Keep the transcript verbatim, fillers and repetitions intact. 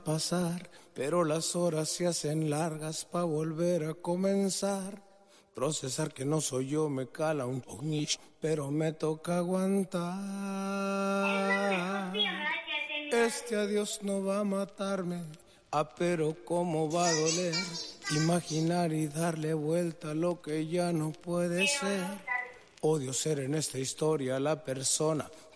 pasar, pero las horas se hacen largas pa' volver a comenzar. Procesar que no soy yo me cala un poquillo, pero me toca aguantar. Este adiós no va a matarme, ah, pero cómo va a doler. Imaginar y darle vuelta a lo que ya no puede ser. Odio ser en esta historia la persona